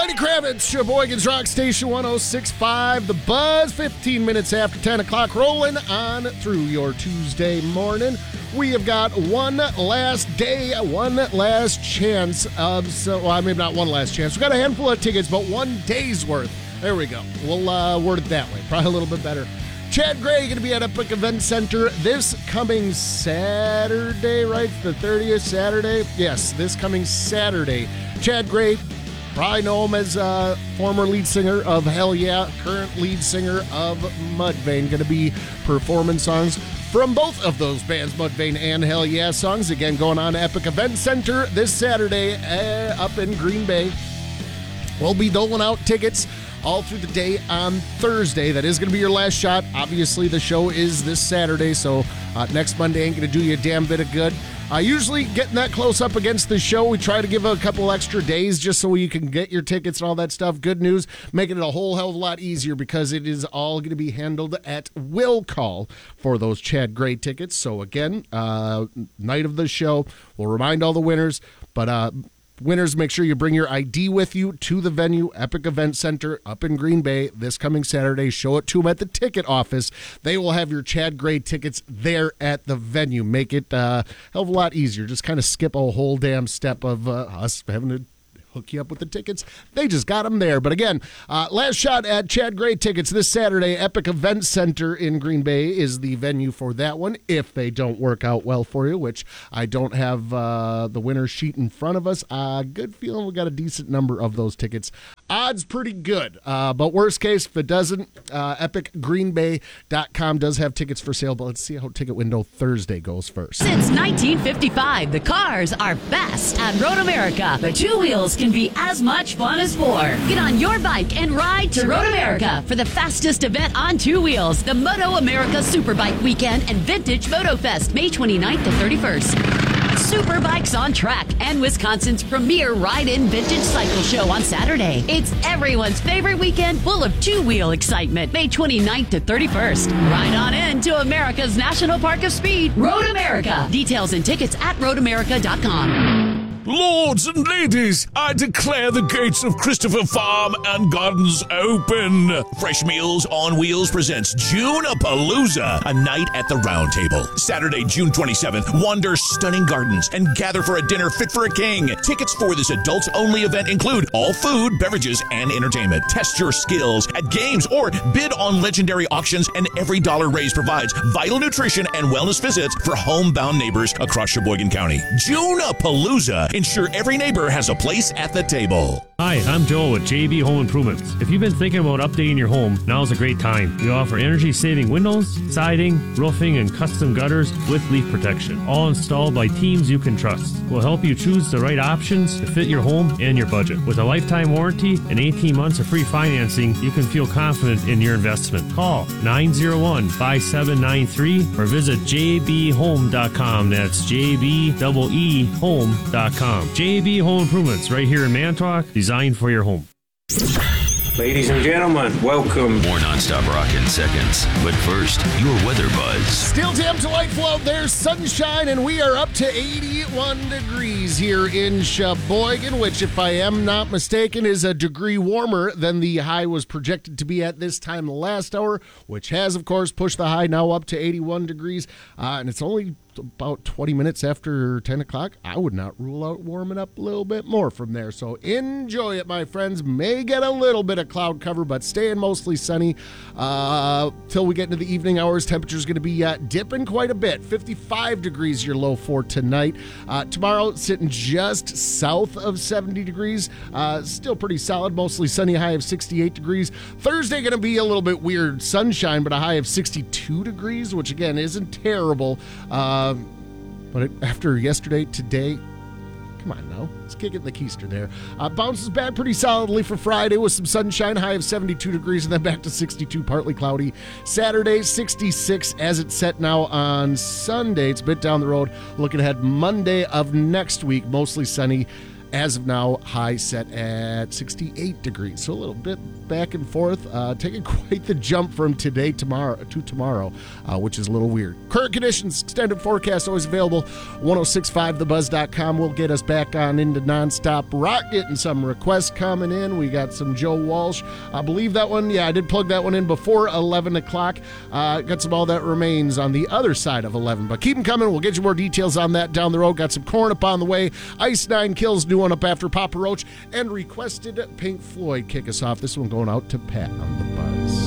Lenny Kravitz, Sheboygan's Rock Station 106.5. The Buzz, 15 minutes after 10 o'clock, rolling on through your Tuesday morning. We have got one last day, one last chance of, maybe not one last chance. We've got a handful of tickets, but 1 day's worth. There we go. We'll word it that way. Probably a little bit better. Chad Gray going to be at Epic Event Center this coming Saturday, right? The 30th Saturday? Yes, this coming Saturday. Chad Gray, probably know him as former lead singer of Hell Yeah, current lead singer of Mudvayne. Going to be performing songs from both of those bands, Mudvayne and Hell Yeah songs. Again, going on Epic Event Center this Saturday up in Green Bay. We'll be doling out tickets all through the day on Thursday. That is going to be your last shot. Obviously, the show is this Saturday, so next Monday ain't going to do you a damn bit of good. Usually getting that close up against the show, we try to give a couple extra days just so you can get your tickets and all that stuff. Good news, making it a whole hell of a lot easier because it is all going to be handled at will call for those Chad Gray tickets. So again, night of the show, we'll remind all the winners, but winners, make sure you bring your ID with you to the venue, Epic Event Center up in Green Bay this coming Saturday. Show it to them at the ticket office. They will have your Chad Gray tickets there at the venue. Make it a hell of a lot easier. Just kind of skip a whole damn step of us having to hook you up with the tickets. They just got them there. But again, last shot at Chad Gray tickets this Saturday. Epic Event Center in Green Bay is the venue for that one. If they don't work out well for you, which I don't have the winner sheet in front of us. Good feeling we got a decent number of those tickets. Odds pretty good. But worst case, if it doesn't, epicgreenbay.com does have tickets for sale. But let's see how ticket window Thursday goes first. Since 1955, the cars are best at Road America. The two wheels can be as much fun as four. Get on your bike and ride to Road America for the fastest event on two wheels, the Moto America Superbike Weekend and Vintage Moto Fest, May 29th to 31st. Superbikes on Track and Wisconsin's premier ride-in vintage cycle show on Saturday. It's everyone's favorite weekend full of two-wheel excitement, May 29th to 31st. Ride on in to America's National Park of Speed, Road America. Details and tickets at roadamerica.com. Lords and ladies, I declare the gates of Christopher Farm and Gardens open. Fresh Meals on Wheels presents June-a-Palooza, a night at the Round Table. Saturday, June 27th, wander stunning gardens and gather for a dinner fit for a king. Tickets for this adults-only event include all food, beverages, and entertainment. Test your skills at games or bid on legendary auctions, and every dollar raised provides vital nutrition and wellness visits for homebound neighbors across Sheboygan County. June-a-Palooza. Ensure every neighbor has a place at the table. Hi, I'm Joel with JB Home Improvements. If you've been thinking about updating your home, now's a great time. We offer energy-saving windows, siding, roofing, and custom gutters with leak protection, all installed by teams you can trust. We'll help you choose the right options to fit your home and your budget. With a lifetime warranty and 18 months of free financing, you can feel confident in your investment. Call 901-5793 or visit jbhome.com. That's jbhome.com. JB Home Improvements, right here in Manitowoc, designed for your home. Ladies and gentlemen, welcome. More nonstop rock in seconds. But first, your weather buzz. Still damn delightful out there, sunshine, and we are up to 81 degrees here in Sheboygan, which, if I am not mistaken, is a degree warmer than the high was projected to be at this time last hour, which has, of course, pushed the high now up to 81 degrees, and it's only about 20 minutes after 10 o'clock. I would not rule out warming up a little bit more from there. So enjoy it, my friends. May get a little bit of cloud cover, but staying mostly sunny till we get into the evening hours. Temperature's going to be dipping quite a bit. 55 degrees your low for tonight. Tomorrow, sitting just south of 70 degrees. Still pretty solid. Mostly sunny, high of 68 degrees. Thursday going to be a little bit weird. Sunshine, but a high of 62 degrees, which again isn't terrible. But after yesterday, today, come on now, let's kick it in the keister there. Bounces back pretty solidly for Friday with some sunshine, high of 72 degrees, and then back to 62, partly cloudy. Saturday, 66 as it's set now on Sunday. It's a bit down the road. Looking ahead Monday of next week, mostly sunny As of now, high set at 68 degrees. So a little bit back and forth, taking quite the jump from today to tomorrow, which is a little weird. Current conditions, extended forecast, always available. 1065thebuzz.com will get us back on into nonstop rock. Getting some requests coming in. We got some Joe Walsh. I believe that one, I did plug that one in before 11 o'clock. Got some All That Remains on the other side of 11. But keep them coming. We'll get you more details on that down the road. Got some Korn up on the way. Ice Nine Kills, new one up after Papa Roach. And requested Pink Floyd kick us off. This one going out to Pat on the Buzz.